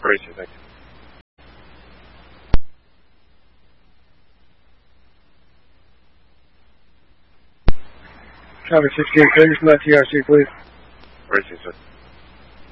Appreciate it. Thank you. Traffic 68, Ferguson, TRC, please. Appreciate it.